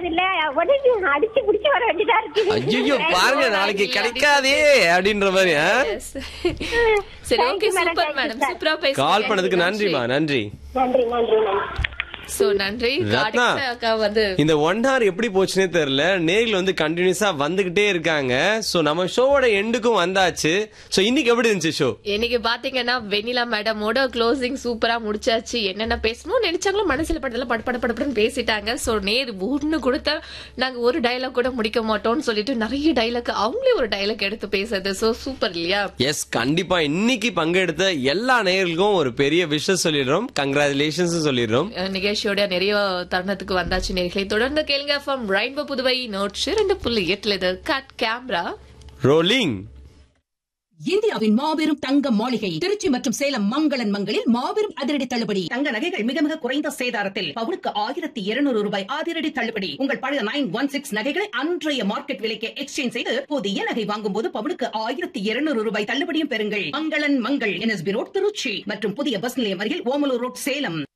கிடைக்காது இல்ல, உடனே அடிச்சு புடிச்சு வர வேண்டியதா இருக்கு. ஐயோ பாருங்க நாளைக்கு கிடைக்காதே அப்படின்ற மாதிரி. Yes. சரி, ஓகே, சூப்பர் மேடம், சூப்பரா பேசுறீங்க. கால் பண்ணதுக்கு நன்றிமா. நன்றி. நன்றி நன்றி நன்றி. சோ நன்றி. ரத்னா, அக்கா வந்து இந்த 1 hour எப்படி போச்சுன்னே தெரியல. நேர்ல வந்து கண்டினியூஸா வந்துகிட்டே இருக்காங்க. சோ நம்ம ஷோவோட எண்டுக்கும் வந்தாச்சு. சோ இன்னைக்கு எப்படி இருந்துச்சு ஷோ? இன்னைக்கு பாத்தீங்கன்னா வெண்ணிலா மேடமோட க்ளோசிங் சூப்பரா முடிச்சாச்சு. என்னென்ன பேசணும் நினைச்சாங்களோ மனசுல பட்டதெல்லாம் படப்படன்னு பேசிட்டாங்க. சோ நேர் ஒண்ணு கொடுத்தா நாங்க ஒரு டயலாக் கூட முடிக்க மாட்டோம்னு சொல்லிட்டு நிறைய டயலாக் அவங்களே ஒரு டயலாக் எடுத்து பேசுறது. சோ சூப்பர் இல்லையா? எஸ், கண்டிப்பா இன்னைக்கு பங்கெடுத்த எல்லா நேயர்களுக்கும் ஒரு பெரிய விஷயம் சொல்லிடுறோம். கங்க்ராச்சுலேஷன்ஸ் சொல்லிடுறோம். நிகழ்ச்சியோட நிறைய தருணத்துக்கு வந்தாச்சு. நேர்களை தொடர்ந்து கேளுங்க. From rainbow Puduvai 102.8 cut camera rolling. இந்தியாவின் மாபெரும் தங்க மாளிகை திருச்சி மற்றும் சேலம் மங்களன் மங்களில் மாபெரும் அதிரடி தள்ளுபடி. தங்க நகைகள் மிக மிக குறைந்த சேதாரத்தில் பவுனுக்கு 1200 ரூபாய் அதிரடி தள்ளுபடி. உங்கள் பழைய 916 நகைகளை அன்றைய மார்க்கெட் விலைக்கு எக்ஸ்சேஞ்ச் செய்து புதிய நகை வாங்கும் போது பவுனுக்கு 1200 ரூபாய் தள்ளுபடியும் பெறுங்கள். மங்களன் மங்கள் NSB ரோட் திருச்சி மற்றும் புதிய பஸ் நிலையம் அருகில் ஓமலூர் ரோட் சேலம்.